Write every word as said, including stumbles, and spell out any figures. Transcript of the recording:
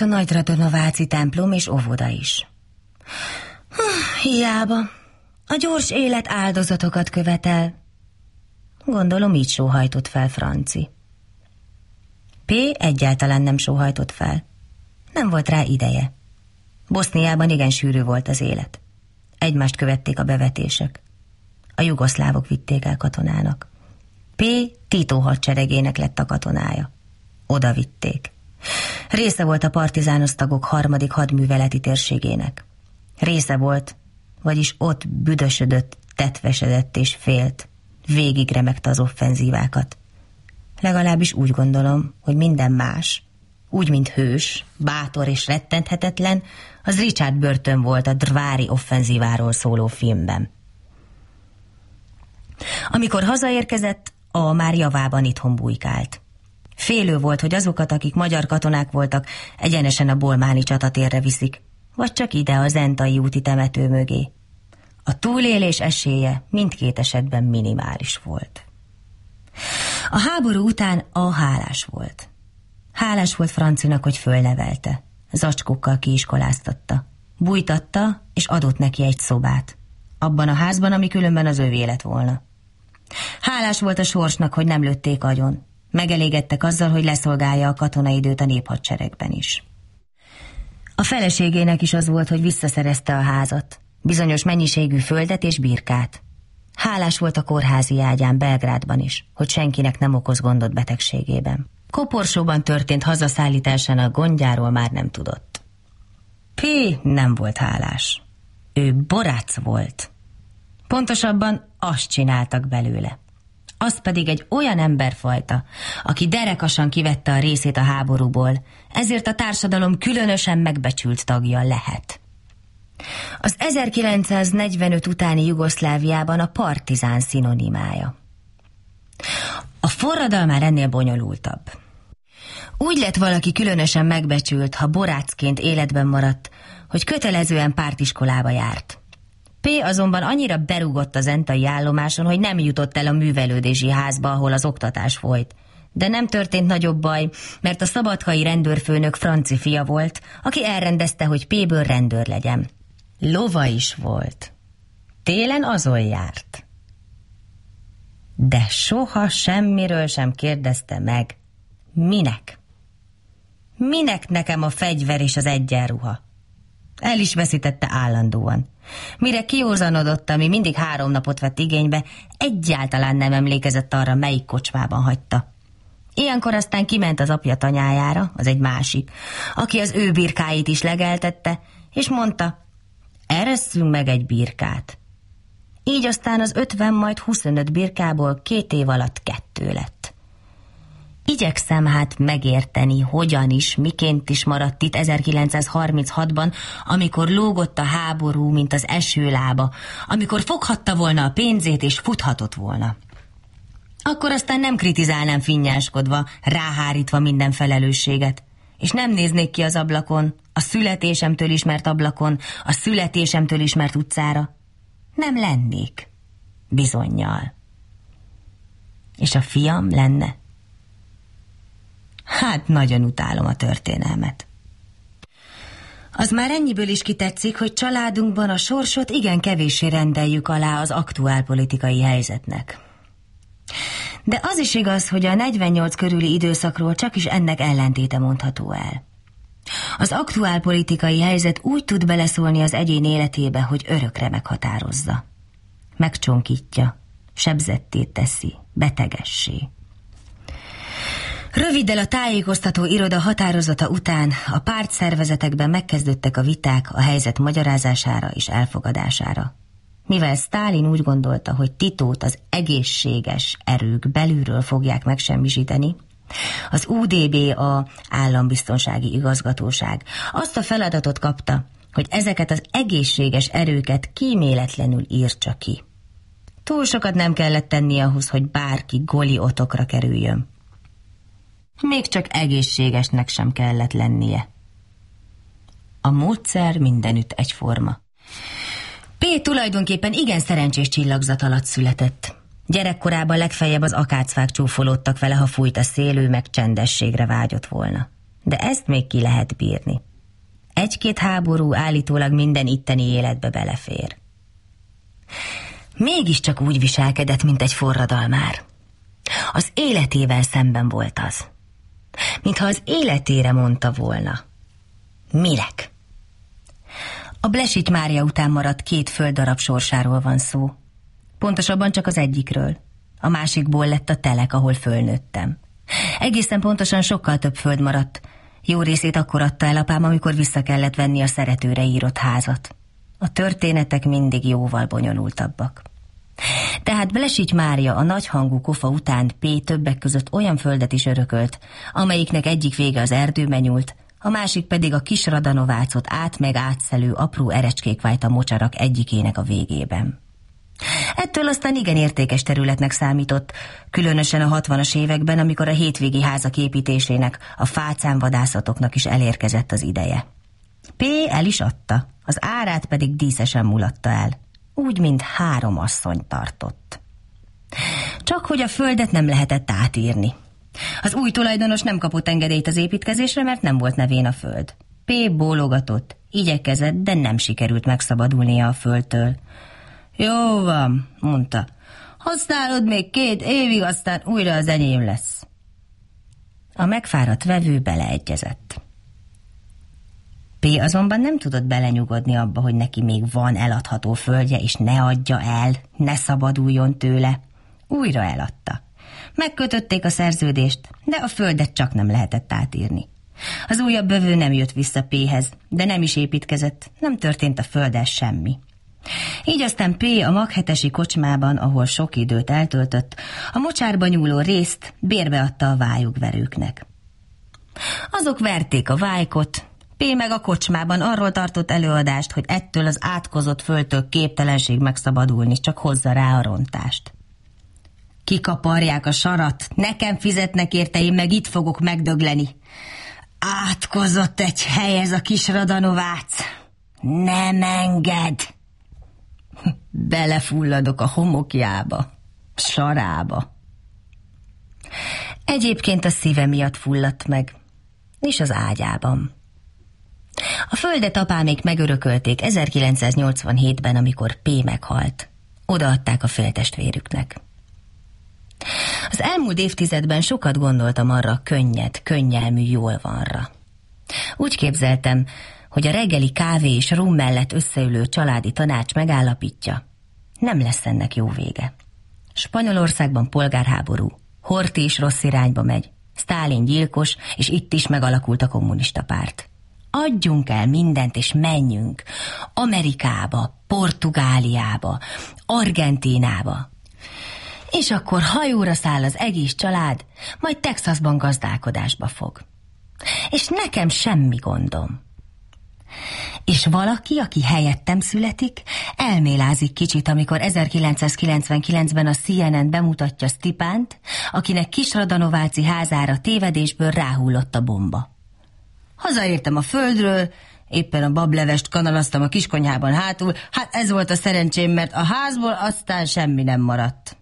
A Nagyradnováci templom és óvoda is. Hiába. A gyors élet áldozatokat követel. Gondolom, így sóhajtott fel Franci. P. egyáltalán nem sóhajtott fel. Nem volt rá ideje. Boszniában igen sűrű volt az élet. Egymást követték a bevetések. A jugoszlávok vitték el katonának. P. Tito hadseregének lett a katonája. Oda vitték. Része volt a partizánosztagok harmadik hadműveleti térségének. Része volt, vagyis ott büdösödött, tetvesedett és félt. Végig remegte az offenzívákat. Legalábbis úgy gondolom, hogy minden más, úgy, mint hős, bátor és rettenthetetlen, az Richard Burton volt a Drvári offenzíváról szóló filmben. Amikor hazaérkezett, a már javában itthon bujkált. Félő volt, hogy azokat, akik magyar katonák voltak, egyenesen a bolmáni csatatérre viszik, vagy csak ide a Zentai úti temető mögé. A túlélés esélye mindkét esetben minimális volt. A háború után A hálás volt. Hálás volt Francinak, hogy fölnevelte. Zacskókkal kiiskoláztatta. Bújtatta, és adott neki egy szobát. Abban a házban, ami különben az övé lett volna. Hálás volt a sorsnak, hogy nem lőtték agyon. Megelégettek azzal, hogy leszolgálja a katonaidőt a néphadseregben is. A feleségének is az volt, hogy visszaszerezte a házat, bizonyos mennyiségű földet és birkát. Hálás volt a kórházi ágyán Belgrádban is, hogy senkinek nem okoz gondot betegségében. Koporsóban történt hazaszállításának gondjáról már nem tudott. P. nem volt hálás. Ő borác volt. Pontosabban azt csináltak belőle. Az pedig egy olyan emberfajta, aki derekasan kivette a részét a háborúból, ezért a társadalom különösen megbecsült tagja lehet. Az ezerkilencszáznegyvenöt utáni Jugoszláviában a partizán szinonimája. A forradalom már ennél bonyolultabb. Úgy lett valaki különösen megbecsült, ha borácként életben maradt, hogy kötelezően pártiskolába járt. P. azonban annyira berúgott a zentai állomáson, hogy nem jutott el a művelődési házba, ahol az oktatás folyt. De nem történt nagyobb baj, mert a szabadkai rendőrfőnök Franci fia volt, aki elrendezte, hogy P-ből rendőr legyen. Lova is volt. Télen azon járt. De soha semmiről sem kérdezte meg. Minek? Minek nekem a fegyver és az egyenruha? El is veszítette állandóan. Mire kiózanodott, ami mindig három napot vett igénybe, egyáltalán nem emlékezett arra, melyik kocsmában hagyta. Ilyenkor aztán kiment az apja tanyájára, az egy másik, aki az ő birkáit is legeltette, és mondta, eresszünk meg egy birkát. Így aztán az ötven, majd huszonöt birkából két év alatt kettő lett. Igyekszem hát megérteni, hogyan is, miként is maradt itt ezerkilencszázharminchatban, amikor lógott a háború, mint az esőlába, amikor foghatta volna a pénzét és futhatott volna. Akkor aztán nem kritizálnám finnyáskodva, ráhárítva minden felelősséget, és nem néznék ki az ablakon, a születésemtől ismert ablakon, a születésemtől ismert utcára. Nem lennék. Bizonnyal. És a fiam lenne? Hát nagyon utálom a történelmet. Az már ennyiből is kitetszik, hogy családunkban a sorsot igen kevéssé rendeljük alá az aktuál politikai helyzetnek. De az is igaz, hogy a negyvennyolc körüli időszakról csak is ennek ellentéte mondható el. Az aktuál politikai helyzet úgy tud beleszólni az egyén életébe, hogy örökre meghatározza. Megcsonkítja, sebzetté teszi, betegessé. Röviddel a tájékoztató iroda határozata után a pártszervezetekben megkezdődtek a viták a helyzet magyarázására és elfogadására. Mivel Sztálin úgy gondolta, hogy Titót az egészséges erők belülről fogják megsemmisíteni, az u dé bé, a Állambiztonsági Igazgatóság azt a feladatot kapta, hogy ezeket az egészséges erőket kíméletlenül írtsa ki. Túl sokat nem kellett tenni ahhoz, hogy bárki goli otokra kerüljön. Még csak egészségesnek sem kellett lennie. A módszer mindenütt egyforma. P. tulajdonképpen igen szerencsés csillagzat alatt született. Gyerekkorában legfeljebb az akácfák csúfolódtak vele, ha fújt a szél, ő meg csendességre vágyott volna. De ezt még ki lehet bírni. Egy-két háború állítólag minden itteni életbe belefér. Mégiscsak úgy viselkedett, mint egy forradalmár. Az életével szemben volt az. Mintha az életére mondta volna. Minek? A Blesics Mária után maradt két földdarab sorsáról van szó. Pontosabban csak az egyikről. A másikból lett a telek, ahol fölnőttem. Egészen pontosan sokkal több föld maradt. Jó részét akkor adta el apám, amikor vissza kellett venni a szeretőre írott házat. A történetek mindig jóval bonyolultabbak. Tehát Blesics Mária a nagyhangú kofa után P. többek között olyan földet is örökölt, amelyiknek egyik vége az erdőbe nyúlt, a másik pedig a kis Radanovácot át meg átszelő apró erecskék vájt a mocsarak egyikének a végében. Ettől aztán igen értékes területnek számított, különösen a hatvanas években, amikor a hétvégi házak építésének, a fácánvadászatoknak is elérkezett az ideje. P. el is adta, az árát pedig díszesen mulatta el, úgy, mint három asszony tartott. Csak hogy a földet nem lehetett átírni. Az új tulajdonos nem kapott engedélyt az építkezésre, mert nem volt nevén a föld. P. bólogatott, igyekezett, de nem sikerült megszabadulnia a földtől. Jó van, mondta. Használod még két évig, aztán újra az enyém lesz. A megfáradt vevő beleegyezett. P. azonban nem tudott belenyugodni abba, hogy neki még van eladható földje, és ne adja el, ne szabaduljon tőle. Újra eladta. Megkötötték a szerződést, de a földet csak nem lehetett átírni. Az újabb vevő nem jött vissza P-hez, de nem is építkezett, nem történt a földdel semmi. Így aztán P. a maghetesi kocsmában, ahol sok időt eltöltött, a mocsárba nyúló részt bérbeadta a vályogverőknek. Azok verték a válykot, P. meg a kocsmában arról tartott előadást, hogy ettől az átkozott földtől képtelenség megszabadulni, csak hozza rá a rontást. Kikaparják a sarat, nekem fizetnek érte, én meg itt fogok megdögleni. Átkozott egy hely ez a kis Radanovác. Nem enged! Belefulladok a homokjába, sarába. Egyébként a szíve miatt fulladt meg, és az ágyában. A földet apámék megörökölték ezerkilencszáznyolcvanhétben, amikor P. meghalt. Odaadták a féltestvérüknek. Az elmúlt évtizedben sokat gondoltam arra a könnyed, könnyelmű jólvanra. Úgy képzeltem, hogy a reggeli kávé és rum mellett összeülő családi tanács megállapítja, nem lesz ennek jó vége. Spanyolországban polgárháború, Horthy is rossz irányba megy, Sztálin gyilkos, és itt is megalakult a kommunista párt. Adjunk el mindent, és menjünk Amerikába, Portugáliába, Argentínába. És akkor hajóra száll az egész család, majd Texasban gazdálkodásba fog. És nekem semmi gondom. És valaki, aki helyettem születik, elmélázik kicsit, amikor ezerkilencszázkilencvenkilencben a C N N bemutatja Stipánt, akinek kis Radanováci házára tévedésből ráhullott a bomba. Hazaértem a földről, éppen a bablevest kanalaztam a kiskonyhában hátul, hát ez volt a szerencsém, mert a házból aztán semmi nem maradt.